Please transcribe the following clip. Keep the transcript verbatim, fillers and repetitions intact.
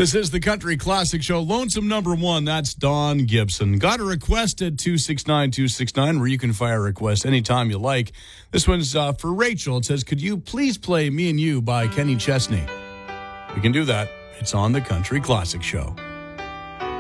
This is the Country Classic Show. Lonesome number one, that's Don Gibson. Got a request at two six nine two six nine where you can fire a request anytime you like. This one's uh, for Rachel. It says, could you please play Me and You by Kenny Chesney? We can do that. It's on the Country Classic Show.